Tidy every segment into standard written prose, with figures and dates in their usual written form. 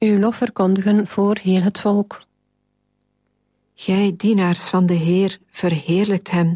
uw lof verkondigen voor heel het volk. Gij, dienaars van de Heer, verheerlijkt hem.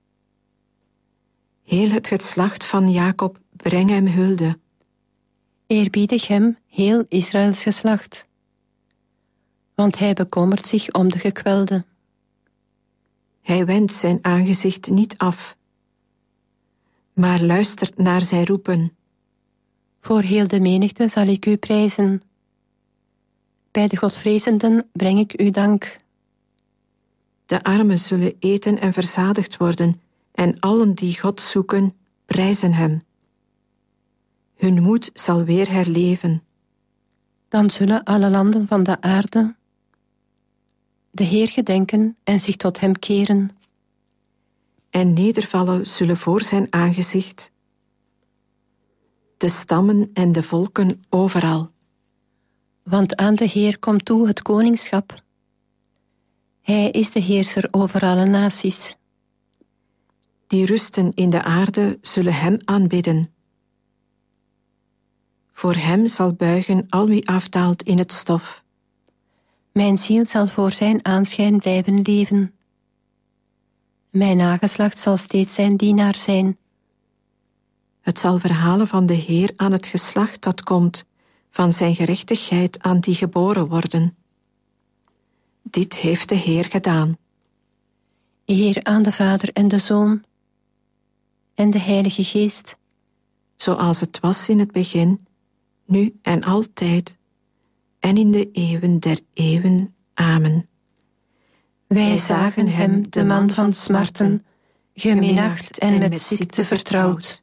Heel het geslacht van Jacob, breng hem hulde. Eerbiedig hem, heel Israëls geslacht. Want hij bekommert zich om de gekwelde. Hij wendt zijn aangezicht niet af, maar luistert naar zijn roepen. Voor heel de menigte zal ik u prijzen. Bij de Godvrezenden breng ik u dank. De armen zullen eten en verzadigd worden, en allen die God zoeken, prijzen hem. Hun moed zal weer herleven. Dan zullen alle landen van de aarde de Heer gedenken en zich tot hem keren. En nedervallen zullen voor zijn aangezicht de stammen en de volken overal. Want aan de Heer komt toe het koningschap. Hij is de heerser over alle naties. Die rusten in de aarde zullen hem aanbidden. Voor hem zal buigen al wie afdaalt in het stof. Mijn ziel zal voor zijn aanschijn blijven leven. Mijn nageslacht zal steeds zijn dienaar zijn. Het zal verhalen van de Heer aan het geslacht dat komt, van zijn gerechtigheid aan die geboren worden. Dit heeft de Heer gedaan. Eer aan de Vader en de Zoon en de Heilige Geest. Zoals het was in het begin, nu en altijd, en in de eeuwen der eeuwen. Amen. Wij zagen hem, de man van smarten, geminacht en met ziekte vertrouwd.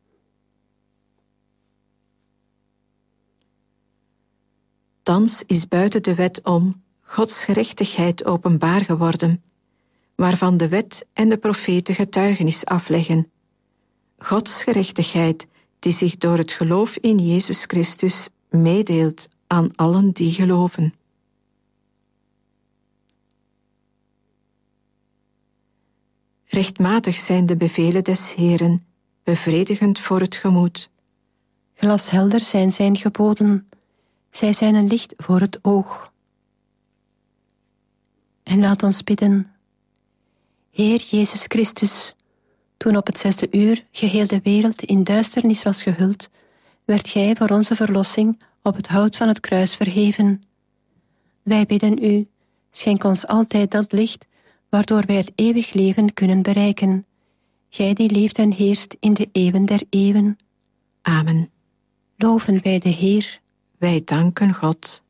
Thans is buiten de wet om Gods gerechtigheid openbaar geworden, waarvan de wet en de profeten getuigenis afleggen. Gods gerechtigheid, die zich door het geloof in Jezus Christus meedeelt aan allen die geloven. Rechtmatig zijn de bevelen des Heeren, bevredigend voor het gemoed. Glashelder zijn zijn geboden, zij zijn een licht voor het oog. En laat ons bidden. Heer Jezus Christus, toen op het 6e uur geheel de wereld in duisternis was gehuld, werd gij voor onze verlossing op het hout van het kruis verheven. Wij bidden u, schenk ons altijd dat licht, waardoor wij het eeuwig leven kunnen bereiken. Gij die leeft en heerst in de eeuwen der eeuwen. Amen. Loven wij de Heer. Wij danken God.